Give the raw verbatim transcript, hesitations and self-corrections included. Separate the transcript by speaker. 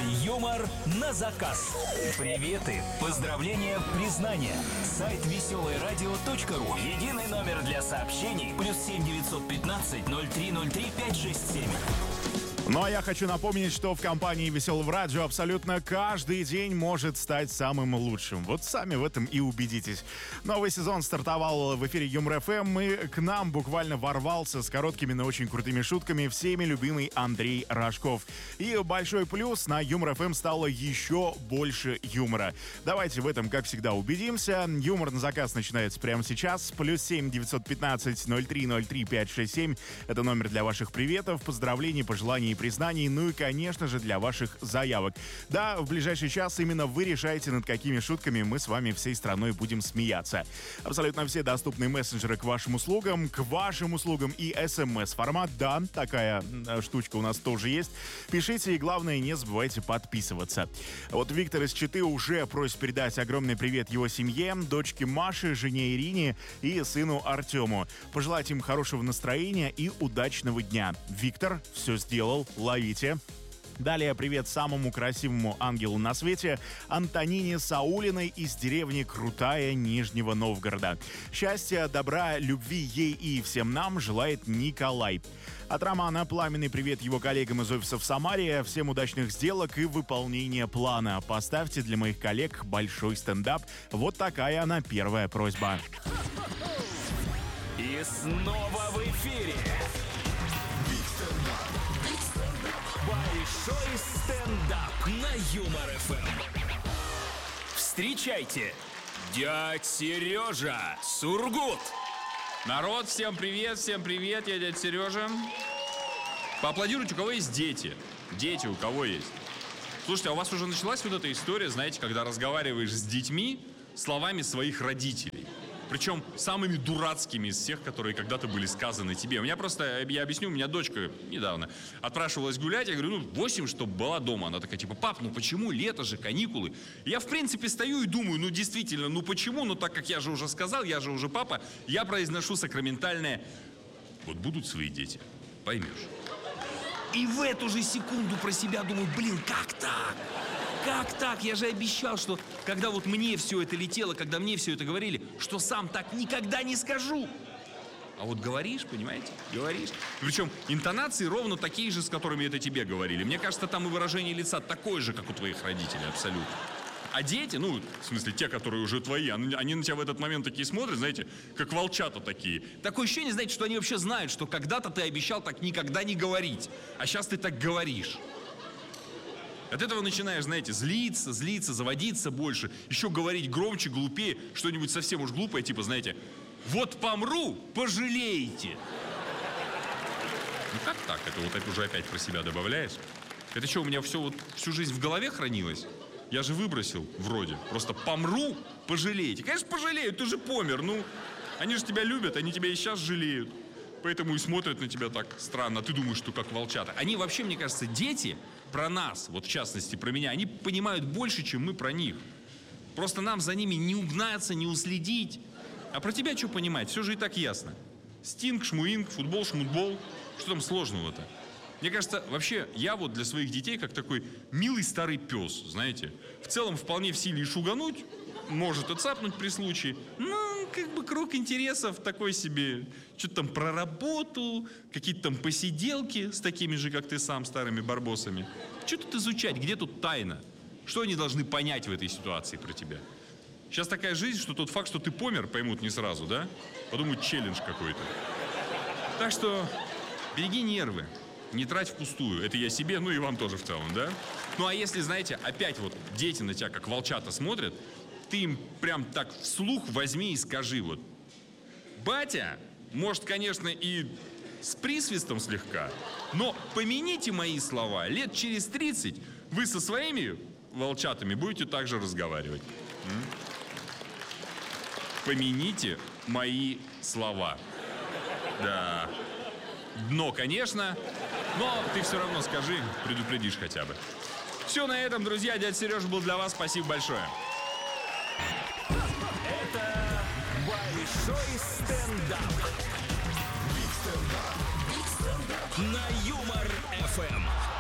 Speaker 1: Юмор на заказ. Приветы, поздравления, признания. Сайт веселое радио точка ру. Единый номер для сообщений. Плюс семь девятьсот пятнадцать ноль три ноль три пять шесть семь.
Speaker 2: Ну а я хочу напомнить, что в компании Веселого радио абсолютно каждый день может стать самым лучшим. Вот сами в этом и убедитесь. Новый сезон стартовал в эфире Юмор эф эм, и к нам буквально ворвался с короткими, но очень крутыми шутками всеми любимый Андрей Рожков. И большой плюс, на Юмор эф эм стало еще больше юмора. Давайте в этом, как всегда, убедимся. Юмор на заказ начинается прямо сейчас. Плюс семь девятьсот пятнадцать ноль три ноль три пять шесть семь. Это номер для ваших приветов, поздравлений, пожеланий, признаний, ну и, конечно же, для ваших заявок. Да, в ближайший час именно вы решаете, над какими шутками мы с вами всей страной будем смеяться. Абсолютно все доступные мессенджеры к вашим услугам, к вашим услугам и эс эм эс-формат. Да, такая э, штучка у нас тоже есть. Пишите и, главное, не забывайте подписываться. Вот Виктор из Читы уже просит передать огромный привет его семье, дочке Маше, жене Ирине и сыну Артему. Пожелать им хорошего настроения и удачного дня. Виктор все сделал. Ловите. Далее привет самому красивому ангелу на свете Антонине Саулиной из деревни Крутая Нижнего Новгорода. Счастья, добра, любви ей и всем нам желает Николай. От Романа пламенный привет его коллегам из офиса в Самаре. Всем удачных сделок и выполнения плана. Поставьте для моих коллег большой стендап. Вот такая она первая просьба.
Speaker 1: И снова в эфире большой стендап на Юмор эф эм. Встречайте, дядь Сережа Сургут.
Speaker 3: Народ, всем привет, всем привет, я дядя Сережа. Поаплодируйте, у кого есть дети. Дети у кого есть. Слушайте, а у вас уже началась вот эта история, знаете, когда разговариваешь с детьми словами своих родителей. Причем самыми дурацкими из всех, которые когда-то были сказаны тебе. У меня просто, я объясню, у меня дочка недавно отпрашивалась гулять. Я говорю, ну, восемь, чтобы была дома. Она такая, типа, пап, ну почему? Лето же, каникулы. И я, в принципе, стою и думаю, ну, действительно, ну почему? Ну, так как я же уже сказал, я же уже папа, я произношу сакраментальное: вот будут свои дети, поймешь. И в эту же секунду про себя думаю, блин, как так? Как так? Я же обещал, что когда вот мне все это летело, когда мне все это говорили, что сам так никогда не скажу. А вот говоришь, понимаете? Говоришь. Причем интонации ровно такие же, с которыми это тебе говорили. Мне кажется, там и выражение лица такое же, как у твоих родителей, абсолютно. А дети, ну, в смысле, те, которые уже твои, они на тебя в этот момент такие смотрят, знаете, как волчата такие. Такое ощущение, знаете, что они вообще знают, что когда-то ты обещал так никогда не говорить, а сейчас ты так говоришь. От этого начинаешь, знаете, злиться, злиться, заводиться больше, еще говорить громче, глупее, что-нибудь совсем уж глупое, типа, знаете, вот помру, пожалеете. Ну как так? Это вот это уже опять про себя добавляешь? Это что, у меня все вот всю жизнь в голове хранилось? Я же выбросил, вроде, просто помру, пожалеете. Конечно, пожалеют, ты же помер, ну, они же тебя любят, они тебя и сейчас жалеют. Поэтому и смотрят на тебя так странно, а ты думаешь, что как волчата. Они вообще, мне кажется, дети про нас, вот в частности про меня, они понимают больше, чем мы про них. Просто нам за ними не угнаться, не уследить. А про тебя что понимать? Все же и так ясно. Стинг, шмуинг, футбол, шмутбол. Что там сложного-то? Мне кажется, вообще, я вот для своих детей как такой милый старый пес, знаете. В целом вполне в силе и шугануть, может и цапнуть при случае. Ну, как бы круг интересов такой себе. Что-то там про работу, какие-то там посиделки с такими же, как ты сам, старыми барбосами. Что тут изучать? Где тут тайна? Что они должны понять в этой ситуации про тебя? Сейчас такая жизнь, что тот факт, что ты помер, поймут не сразу, да? Подумают, челлендж какой-то. Так что береги нервы. Не трать впустую. Это я себе, ну и вам тоже в целом, да? Ну а если, знаете, опять вот дети на тебя как волчата смотрят, ты им прям так вслух возьми и скажи вот: батя, может, конечно, и с присвистом слегка, но помяните мои слова, лет через тридцать вы со своими волчатами будете так же разговаривать. М? Помяните мои слова. Да. Дно, конечно, но ты все равно скажи, предупредишь хотя бы. Все на этом, друзья. Дядя Сережа был для вас. Спасибо большое.
Speaker 1: Это большой стендап. Биг стендап. На Юмор эф эм.